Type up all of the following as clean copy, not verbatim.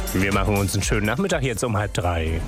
Wir machen uns einen schönen Nachmittag jetzt um 2:30.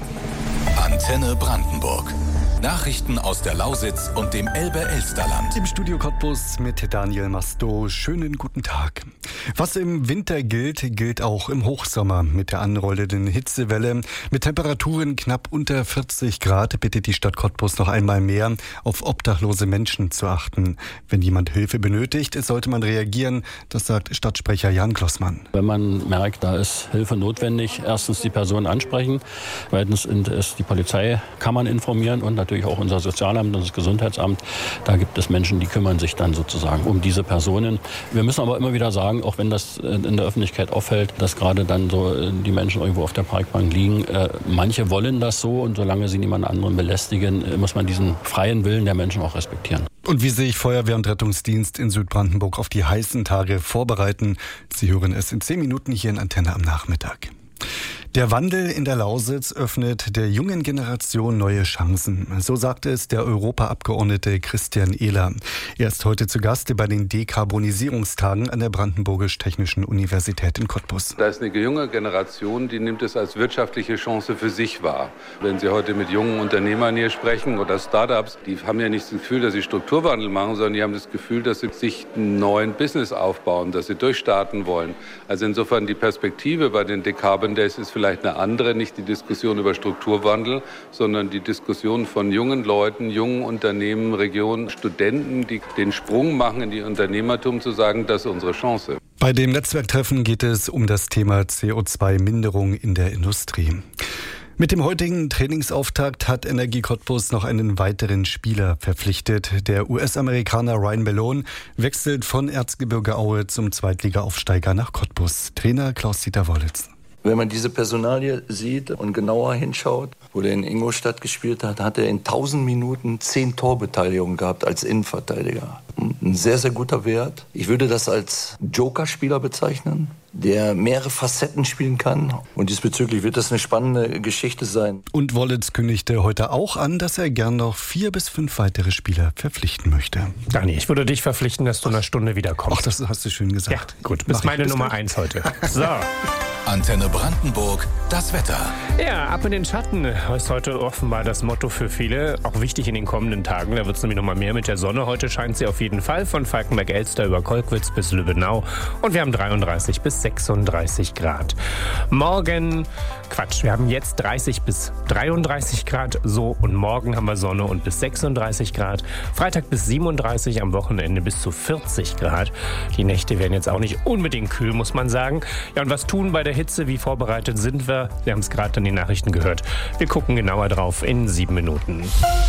Antenne Brandenburg. Nachrichten aus der Lausitz und dem Elbe-Elsterland. Im Studio Cottbus mit Daniel Masto. Schönen guten Tag. Was im Winter gilt, gilt auch im Hochsommer. Mit der anrollenden Hitzewelle mit Temperaturen knapp unter 40 Grad bittet die Stadt Cottbus noch einmal mehr auf obdachlose Menschen zu achten. Wenn jemand Hilfe benötigt, sollte man reagieren. Das sagt Stadtsprecher Jan Klossmann. Wenn man merkt, da ist Hilfe notwendig, erstens die Person ansprechen, zweitens ist die Polizei, kann man informieren und natürlich auch unser Sozialamt und das Gesundheitsamt. Da gibt es Menschen, die kümmern sich dann sozusagen um diese Personen. Wir müssen aber immer wieder sagen, auch wenn das in der Öffentlichkeit auffällt, dass gerade dann so die Menschen irgendwo auf der Parkbank liegen. Manche wollen das so und solange sie niemand anderen belästigen, muss man diesen freien Willen der Menschen auch respektieren. Und wie sich Feuerwehr und Rettungsdienst in Südbrandenburg auf die heißen Tage vorbereiten, Sie hören es in 10 Minuten hier in Antenne am Nachmittag. Der Wandel in der Lausitz öffnet der jungen Generation neue Chancen. So sagte es der Europaabgeordnete Christian Ehler. Er ist heute zu Gast bei den Dekarbonisierungstagen an der Brandenburgisch-Technischen Universität in Cottbus. Da ist eine junge Generation, die nimmt es als wirtschaftliche Chance für sich wahr. Wenn Sie heute mit jungen Unternehmern hier sprechen oder Startups, die haben ja nicht das Gefühl, dass sie Strukturwandel machen, sondern die haben das Gefühl, dass sie sich einen neuen Business aufbauen, dass sie durchstarten wollen. Also insofern die Perspektive bei den Decarbon Days ist vielleicht eine andere, nicht die Diskussion über Strukturwandel, sondern die Diskussion von jungen Leuten, jungen Unternehmen, Regionen, Studenten, die den Sprung machen in die Unternehmertum, zu sagen, das ist unsere Chance. Bei dem Netzwerktreffen geht es um das Thema CO2-Minderung in der Industrie. Mit dem heutigen Trainingsauftakt hat Energie Cottbus noch einen weiteren Spieler verpflichtet. Der US-Amerikaner Ryan Malone wechselt von Erzgebirge Aue zum Zweitliga-Aufsteiger nach Cottbus. Trainer Klaus-Dieter Wollitz. Wenn man diese Personalie sieht und genauer hinschaut, wo der in Ingolstadt gespielt hat, hat er in 1000 Minuten 10 Torbeteiligungen gehabt als Innenverteidiger. Ein sehr, sehr guter Wert. Ich würde das als Joker-Spieler bezeichnen, der mehrere Facetten spielen kann. Und diesbezüglich wird das eine spannende Geschichte sein. Und Wollitz kündigte heute auch an, dass er gern noch 4 bis 5 weitere Spieler verpflichten möchte. Dani, ich würde dich verpflichten, dass du in einer Stunde wiederkommst. Ach, das hast du schön gesagt. Ja, gut. Bist meine Nummer 1 heute. So. Antenne Brandenburg, das Wetter. Ja, ab in den Schatten ist heute offenbar das Motto für viele. Auch wichtig in den kommenden Tagen. Da wird es nämlich noch mal mehr mit der Sonne. Heute scheint sie auf jeden Fall von Falkenberg-Elster über Kolkwitz bis Lübbenau. Und wir haben 33 bis 36 Grad. Morgen, wir haben jetzt 30 bis 33 Grad. So, und morgen haben wir Sonne und bis 36 Grad. Freitag bis 37, am Wochenende bis zu 40 Grad. Die Nächte werden jetzt auch nicht unbedingt kühl, muss man sagen. Ja, und was tun bei der Hitze? Wie vorbereitet sind wir? Sie haben es gerade in den Nachrichten gehört. Wir gucken genauer drauf in 7 Minuten.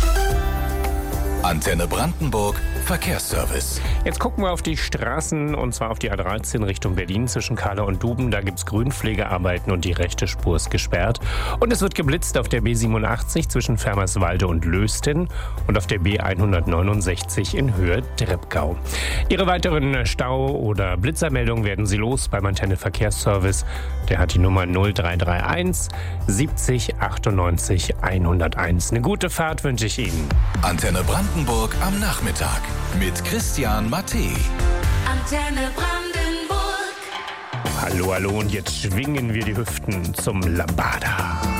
Antenne Brandenburg, Verkehrsservice. Jetzt gucken wir auf die Straßen, und zwar auf die A13 Richtung Berlin zwischen Kahler und Duben. Da gibt es Grünpflegearbeiten und die rechte Spur ist gesperrt. Und es wird geblitzt auf der B87 zwischen Fermerswalde und Lösten und auf der B169 in Höhe Treppgau. Ihre weiteren Stau- oder Blitzermeldungen werden Sie los beim Antenne Verkehrsservice. Der hat die Nummer 0331 70 98 101. Eine gute Fahrt wünsche ich Ihnen. Antenne Brandenburg am Nachmittag mit Christian Matte. Antenne Brandenburg. Hallo, hallo, und jetzt schwingen wir die Hüften zum Lambada.